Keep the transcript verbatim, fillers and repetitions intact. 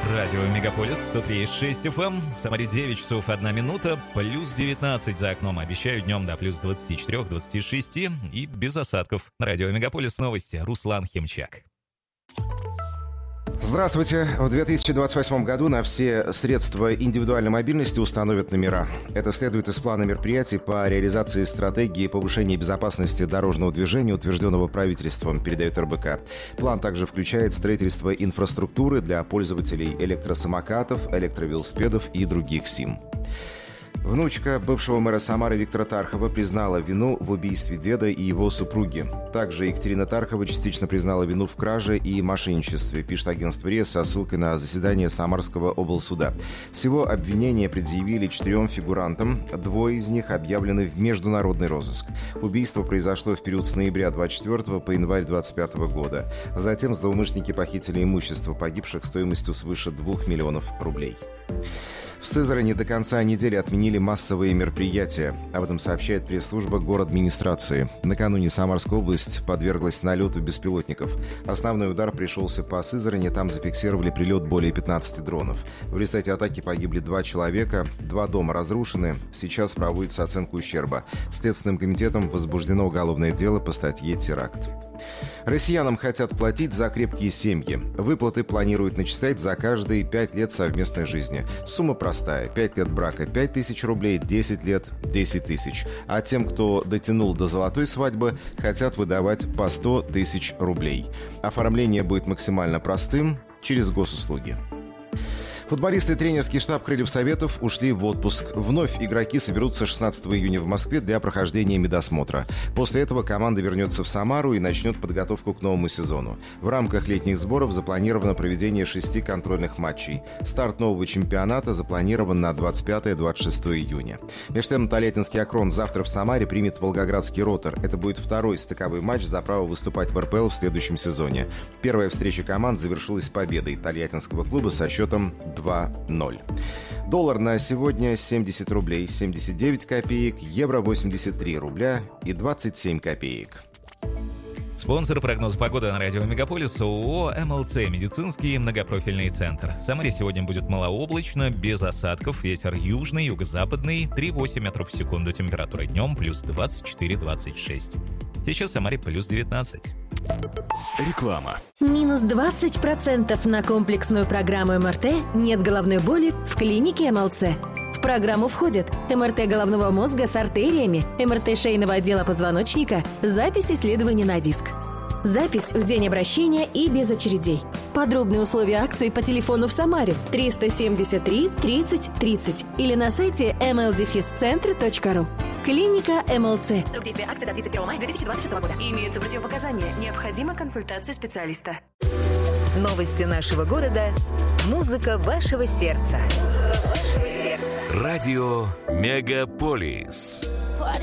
Радио Мегаполис сто три и шесть эф эм. В Самаре девять часов одна минута, плюс девятнадцать за окном. Обещаю днем до плюс двадцать четыре - двадцать шесть и без осадков. На Радио Мегаполис новости. Руслан Химчак. Здравствуйте. В две тысячи двадцать восьмом году на все средства индивидуальной мобильности установят номера. Это следует из плана мероприятий по реализации стратегии повышения безопасности дорожного движения, утвержденного правительством, передает эр бэ ка. План также включает строительство инфраструктуры для пользователей электросамокатов, электровелосипедов и других сим. Внучка бывшего мэра Самары Виктора Тархова признала вину в убийстве деда и его супруги. Также Екатерина Тархова частично признала вину в краже и мошенничестве, пишет агентство РИА со ссылкой на заседание Самарского облсуда. Всего обвинения предъявили четырем фигурантам, двое из них объявлены в международный розыск. Убийство произошло в период с ноября двадцать четвёртого по январь двадцать пятого года. Затем злоумышленники похитили имущество погибших стоимостью свыше двух миллионов рублей. В Сызрани до конца недели отменили массовые мероприятия. Об этом сообщает пресс-служба городадминистрации. Накануне Самарская область подверглась налету беспилотников. Основной удар пришелся по Сызрани, там зафиксировали прилет более пятнадцати дронов. В результате атаки погибли два человека, два дома разрушены. Сейчас проводится оценка ущерба. Следственным комитетом возбуждено уголовное дело по статье «Теракт». Россиянам хотят платить за крепкие семьи. Выплаты планируют начислять за каждые пять лет совместной жизни. Сумма простая. пять лет брака – пять тысяч рублей, десять лет – десять тысяч. А тем, кто дотянул до золотой свадьбы, хотят выдавать по сто тысяч рублей. Оформление будет максимально простым через госуслуги. Футболисты и тренерский штаб «Крыльев Советов» ушли в отпуск. Вновь игроки соберутся шестнадцатого июня в Москве для прохождения медосмотра. После этого команда вернется в Самару и начнет подготовку к новому сезону. В рамках летних сборов запланировано проведение шести контрольных матчей. Старт нового чемпионата запланирован на двадцать пятое - двадцать шестое июня. Между тем, Тольяттинский «Акрон» завтра в Самаре примет волгоградский «Ротор». Это будет второй стыковой матч за право выступать в эр пэ эл в следующем сезоне. Первая встреча команд завершилась победой тольяттинского клуба со счетом два ноль. Доллар на сегодня семьдесят рублей семьдесят девять копеек, евро восемьдесят три рубля и двадцать семь копеек. Спонсор прогноза погоды на Радио Мегаполис ООО эм эл цэ «Медицинский многопрофильный центр». В Самаре сегодня будет малооблачно, без осадков, ветер южный, юго-западный, три целых восемь метров в секунду, температура днем плюс двадцать четыре - двадцать шесть. Сейчас в Самаре плюс девятнадцать. Реклама. Минус двадцать процентов на комплексную программу эм эр тэ «Нет головной боли» в клинике эм эл цэ. В программу входят эм эр тэ головного мозга с артериями, эм эр тэ шейного отдела позвоночника, запись исследования на диск. Запись в день обращения и без очередей. Подробные условия акции по телефону в Самаре триста семьдесят три тридцать тридцать или на сайте эм эл дефис центр точка ру. Клиника эм эл цэ. Срок действия акции до тридцать первого мая две тысячи двадцать шестого года. Имеются противопоказания. Необходима консультация специалиста. Новости нашего города. Музыка вашего сердца. Музыка вашего сердца. Радио Мегаполис.